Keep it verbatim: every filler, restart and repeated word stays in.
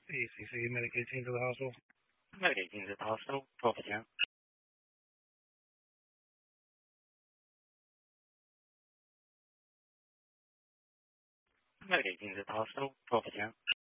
A C C Medicaid team to the hospital. Medicaid teams at the hospital, twelve to ten. Medicaid teams at the hospital, twelve to ten.